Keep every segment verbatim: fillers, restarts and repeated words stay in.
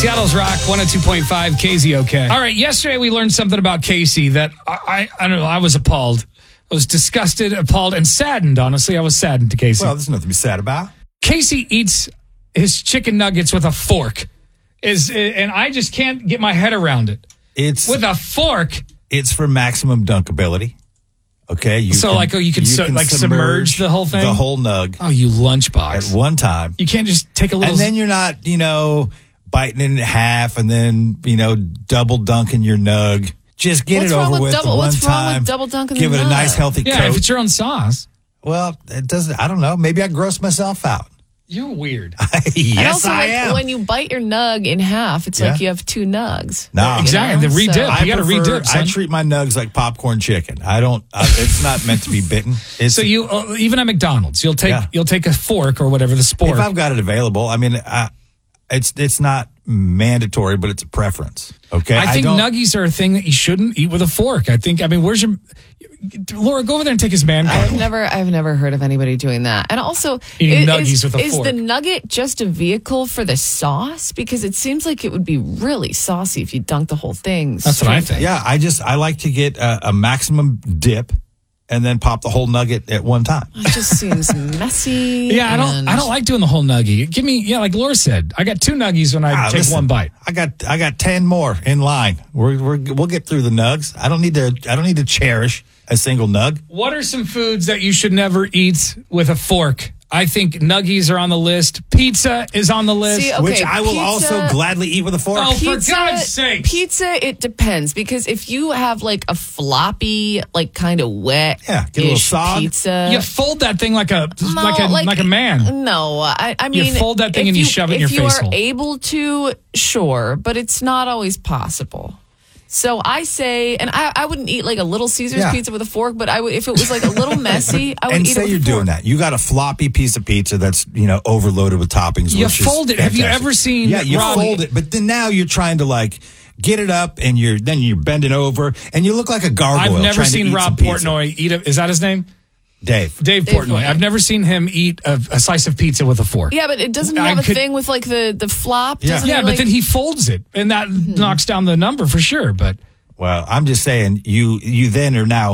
Seattle's Rock, one oh two point five, K Z O K. All right, yesterday we learned something about Casey that I, I, I don't know, I was appalled. I was disgusted, appalled, and saddened, honestly. I was saddened to Casey. Well, there's nothing to be sad about. Casey eats his chicken nuggets with a fork. Is And I just can't get my head around it. It's With a fork? It's for maximum dunkability. Okay? You so, can, like, oh, you can, you so, can like submerge the whole thing? The whole nug. Oh, you lunchbox. At one time. You can't just take a little... And then you're not, you know, biting it in half and then, you know, double dunking your nug. Just get What's it wrong over with with double- the one what's wrong with time. double dunking Give the it a nug? nice healthy Yeah, coat. if it's your own sauce. Well, it doesn't, I don't know. Maybe I gross myself out. You're weird. Yes, and also, I like, am. when you bite your nug in half, it's Yeah. like you have two nugs. No. Exactly. The redip. I You got to prefer- redip, son. I treat my nugs like popcorn chicken. I don't, I, it's not meant to be bitten. It's, So you, uh, even at McDonald's, you'll take Yeah. you'll take a fork or whatever, the spork. if I've got it available, I mean, I, it's it's not mandatory, but it's a preference. Okay, I think don't- nuggies are a thing that you shouldn't eat with a fork. I think, I mean, where's your... Laura, go over there and take his man I've card. never, I've never heard of anybody doing that. And also, Eating i- nuggies is, with a is fork. the nugget just a vehicle for the sauce? Because it seems like it would be really saucy if you dunk the whole thing. That's what I straight- think. Yeah, I just I like to get a, a maximum dip, and then pop the whole nugget at one time. It just seems messy. Yeah, I don't and- I don't like doing the whole nuggie. Give me, yeah, like Laura said, I got two nuggies when I Ah, take listen, one bite. I got I got ten more in line. We're, we're we'll get through the nugs. I don't need to I don't need to cherish a single nug. What are some foods that you should never eat with a fork? I think nuggies are on the list. Pizza is on the list. See, okay, which I will pizza- also gladly eat with a fork. Oh, for God's sake. Pizza, it depends, because if you have like a floppy, like kind of wet Yeah, get a little sog. pizza. You fold that thing like a No, like a like, a man. No, I, I You mean, fold that thing if and you shove it in if your you face are hole. able to, sure, but it's not always possible. So I say, and I, I wouldn't eat like a Little Caesars Yeah. pizza with a fork, but I would, if it was like a little messy, I would and eat say it with you're a fork. doing that. You got a floppy piece of pizza that's, you know, overloaded with toppings. You which is fold it. Have you fantastic. ever seen Yeah, you Rob- fold it, but then now you're trying to like get it up, and you're then you're bending over, and you look like a gargoyle. I've never trying to seen eat Rob some pizza. Portnoy eat a, is that his name? Dave. Dave, Dave Portnoy. Portnoy. I've never seen him eat a, a slice of pizza with a fork. Yeah, but it doesn't I have a could- thing with like the, the flop. Yeah. doesn't Yeah, it, but like- then he folds it, and that knocks down the number for sure. But Well, I'm just saying, you you then are now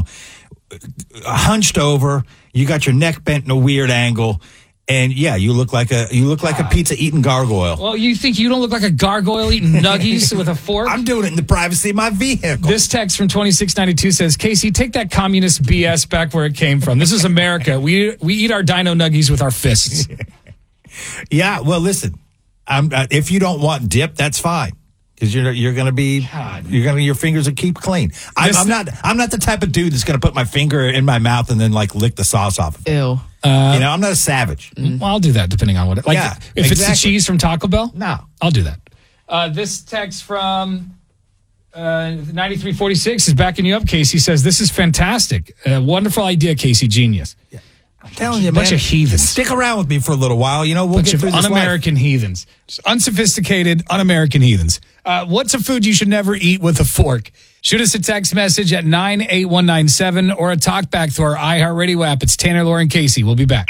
hunched over. You got your neck bent in a weird angle, and yeah, you look like a you look like a pizza eating gargoyle. well, you think you don't look like a gargoyle eating nuggies with a fork? I'm doing it in the privacy of my vehicle. This text from twenty-six ninety-two says, Casey, take that communist B S back where it came from. This is America. We we eat our dino nuggies with our fists. Yeah, well, listen, I'm, uh, if you don't want dip, that's fine. Because you're you're gonna be God. you're gonna your fingers will keep clean. I'm, This- I'm not I'm not the type of dude that's gonna put my finger in my mouth and then like lick the sauce off of it. Ew. you know, I'm not a savage. Well, I'll do that depending on what it like. Yeah, if it's the exactly. cheese from Taco Bell, No. I'll do that. Uh, this text from uh, ninety-three forty-six is backing you up, Casey. Says, this is fantastic. Uh, wonderful idea, Casey. Genius. I'm telling you, Bunch man, of heathens. Stick around with me for a little while. You know, we'll Bunch get of through this life. un-American heathens. Just unsophisticated, un-American heathens. Uh, what's a food you should never eat with a fork? Shoot us a text message at nine eight one nine seven or a talk back through our iHeartRadio app. It's Tanner, Lauren, Casey. We'll be back.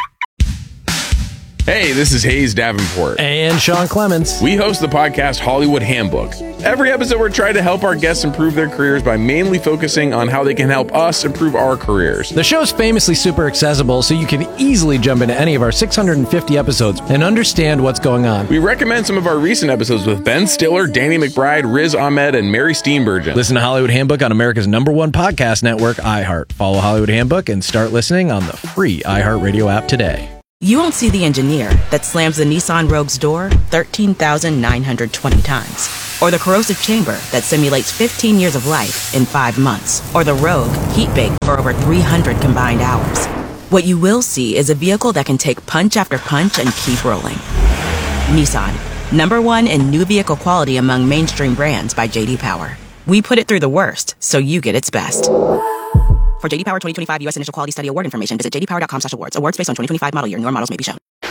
Hey, this is Hayes Davenport. And Sean Clements. We host the podcast Hollywood Handbook. Every episode, we're trying to help our guests improve their careers by mainly focusing on how they can help us improve our careers. The show's famously super accessible, so you can easily jump into any of our six hundred fifty episodes and understand what's going on. We recommend some of our recent episodes with Ben Stiller, Danny McBride, Riz Ahmed, and Mary Steenburgen. Listen to Hollywood Handbook on America's number one podcast network, iHeart. Follow Hollywood Handbook and start listening on the free iHeartRadio app today. You won't see the engineer that slams the Nissan Rogue's door thirteen thousand nine hundred twenty times. Or the corrosive chamber that simulates fifteen years of life in five months. Or the Rogue heat baked for over three hundred combined hours. What you will see is a vehicle that can take punch after punch and keep rolling. Nissan, number one in new vehicle quality among mainstream brands by J D Power. We put it through the worst, so you get its best. For J D Power twenty twenty-five U S Initial Quality Study Award information, visit j d power dot com slash awards. Awards based on twenty twenty-five model year. Newer models may be shown. I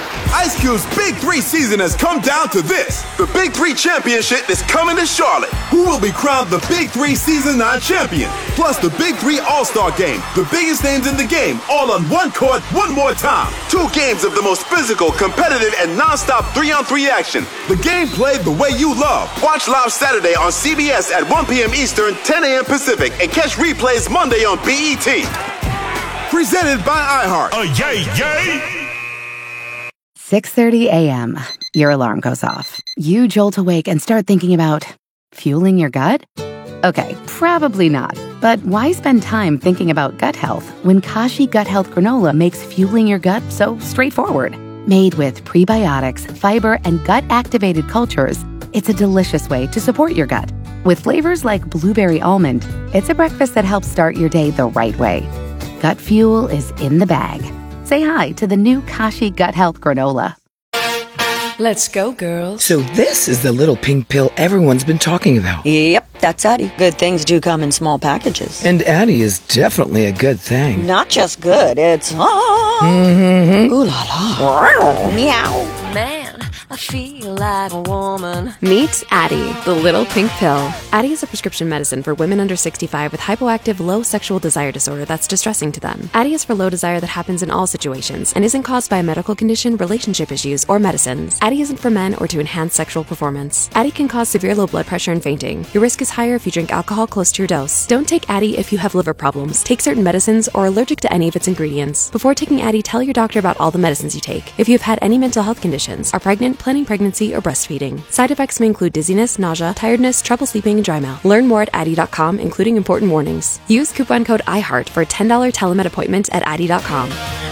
Ice Cube's Big Three season has come down to this. The Big Three Championship is coming to Charlotte. Who will be crowned the Big Three Season nine champion? Plus the Big Three All-Star Game. The biggest names in the game, all on one court, one more time. Two games of the most physical, competitive, and non-stop three-on-three action. The game played the way you love. Watch live Saturday on C B S at one p.m. Eastern, ten a.m. Pacific, and catch replays Monday on B E T. Presented by iHeart. Oh, yay, yay! six thirty a.m. Your alarm goes off. You jolt awake and start thinking about fueling your gut? Okay, probably not. But why spend time thinking about gut health when Kashi Gut Health Granola makes fueling your gut so straightforward? Made with prebiotics, fiber, and gut-activated cultures, it's a delicious way to support your gut. With flavors like blueberry almond, it's a breakfast that helps start your day the right way. Gut fuel is in the bag. Say hi to the new Kashi Gut Health Granola. Let's go, girls. So this is the little pink pill everyone's been talking about. Yep, that's Addie. Good things do come in small packages. And Addie is definitely a good thing. Not just good, it's... Oh, mm-hmm. Ooh la la. Meow. Man, I feel like a woman. Meet Addie, the little pink pill. Addie is a prescription medicine for women under sixty-five with hypoactive low sexual desire disorder that's distressing to them. Addie is for low desire that happens in all situations and isn't caused by a medical condition, relationship issues, or medicines. Addie isn't for men or to enhance sexual performance. Addie can cause severe low blood pressure and fainting. Your risk is higher if you drink alcohol close to your dose. Don't take Addie if you have liver problems, take certain medicines, or are allergic to any of its ingredients. Before taking Addie, tell your doctor about all the medicines you take. If you have had any mental health conditions, are pregnant, planning pregnancy, or breastfeeding. Side effects may include dizziness, nausea, tiredness, trouble sleeping, and dry mouth. Learn more at Addie dot com, including important warnings. Use coupon code iHeart for a ten dollars telemed appointment at Addie dot com.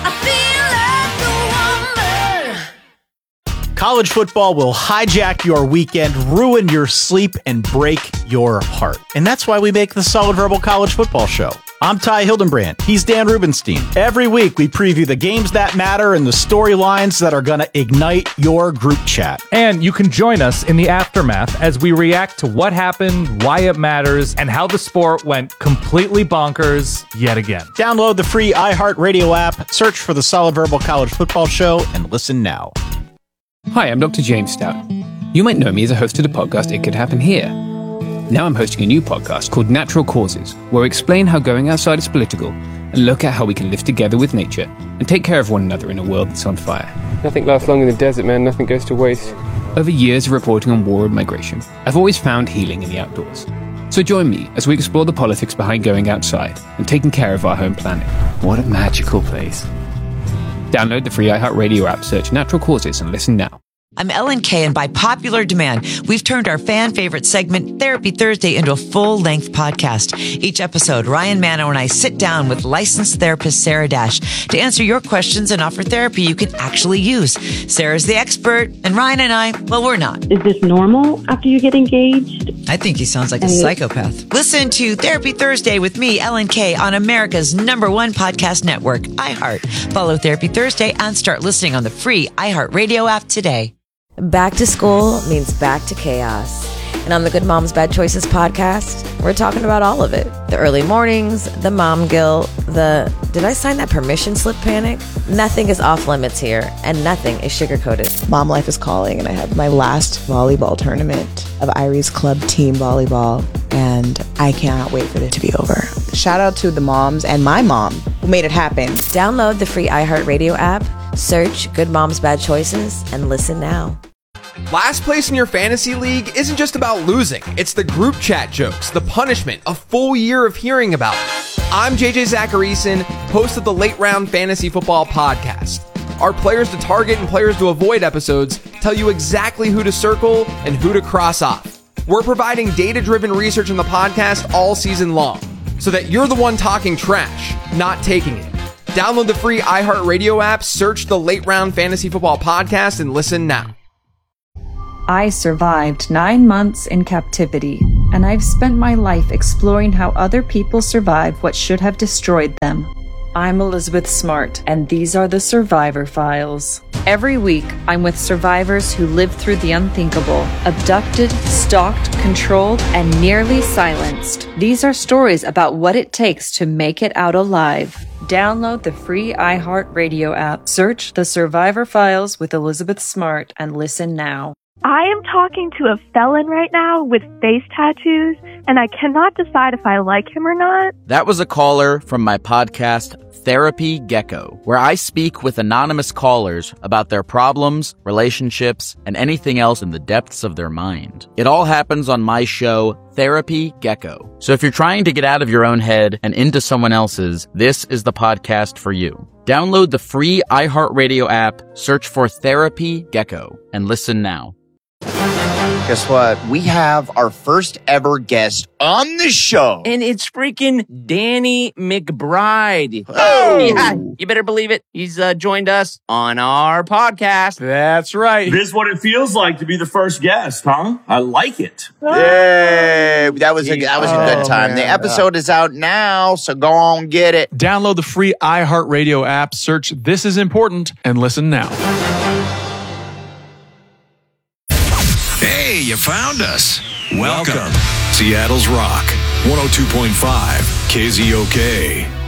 College football will hijack your weekend, ruin your sleep, and break your heart. And that's why we make the Solid Verbal College Football Show. I'm Ty Hildenbrand. He's Dan Rubenstein. Every week, we preview the games that matter and the storylines that are going to ignite your group chat. And you can join us in the aftermath as we react to what happened, why it matters, and how the sport went completely bonkers yet again. Download the free iHeartRadio app, search for the Solid Verbal College Football Show, and listen now. Hi, I'm Doctor James Stout. You might know me as a host of the podcast It Could Happen Here. Now I'm hosting a new podcast called Natural Causes, where we explain how going outside is political and look at how we can live together with nature and take care of one another in a world that's on fire. Nothing lasts long in the desert, man. Nothing goes to waste. Over years of reporting on war and migration, I've always found healing in the outdoors. So join me as we explore the politics behind going outside and taking care of our home planet. What a magical place. Download the free iHeartRadio app, search Natural Causes, and listen now. I'm Ellen Kay, and by popular demand, we've turned our fan favorite segment, Therapy Thursday, into a full-length podcast. Each episode, Ryan Mano and I sit down with licensed therapist Sarah Dash to answer your questions and offer therapy you can actually use. Sarah's the expert, and Ryan and I, well, we're not. Is this normal after you get engaged? I think he sounds like a psychopath. Listen to Therapy Thursday with me, Ellen Kay, on America's number one podcast network, iHeart. Follow Therapy Thursday and start listening on the free iHeartRadio app today. Back to school means back to chaos. And on the Good Moms Bad Choices podcast, we're talking about all of it. The early mornings, the mom guilt, the did I sign that permission slip panic? Nothing is off limits here, and nothing is sugar-coated. Mom life is calling, and I have my last volleyball tournament of Irie's Club team volleyball, and I cannot wait for it to be over. Shout out to the moms and my mom who made it happen. Download the free iHeartRadio app, search Good Moms Bad Choices, and listen now. Last place in your fantasy league isn't just about losing. It's the group chat jokes, the punishment, a full year of hearing about it. I'm J J Zacharyson, host of the Late Round Fantasy Football Podcast. Our players to target and players to avoid episodes tell you exactly who to circle and who to cross off. We're providing data-driven research in the podcast all season long, so that you're the one talking trash, not taking it. Download the free iHeartRadio app, search the Late Round Fantasy Football Podcast, and listen now. I survived nine months in captivity, and I've spent my life exploring how other people survive what should have destroyed them. I'm Elizabeth Smart, and these are the Survivor Files. Every week, I'm with survivors who lived through the unthinkable, abducted, stalked, controlled, and nearly silenced. These are stories about what it takes to make it out alive. Download the free iHeartRadio app, search The Survivor Files with Elizabeth Smart, and listen now. I am talking to a felon right now with face tattoos, and I cannot decide if I like him or not. That was a caller from my podcast, Therapy Gecko, where I speak with anonymous callers about their problems, relationships, and anything else in the depths of their mind. It all happens on my show, Therapy Gecko. So if you're trying to get out of your own head and into someone else's, this is the podcast for you. Download the free iHeartRadio app, search for Therapy Gecko, and listen now. Guess what? We have our first ever guest on the show. And it's freaking Danny McBride. Oh! Yeah, you better believe it. He's uh, joined us on our podcast. That's right. This is what it feels like to be the first guest, huh? I like it. Yay! That was a, that was a good Oh, time. man. The episode is out now, so go on get it. Download the free iHeartRadio app, search This Is Important, and listen now. Hey, you found us. Welcome. Seattle's Rock, one oh two point five K Z O K.